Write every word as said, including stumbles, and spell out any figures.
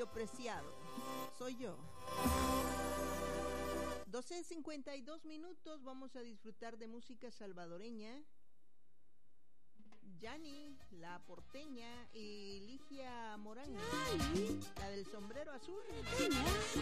preciado, soy yo. doce cincuenta y dos minutos, vamos a disfrutar de música salvadoreña. Yani, la porteña, y Ligia Morán, la del sombrero azul.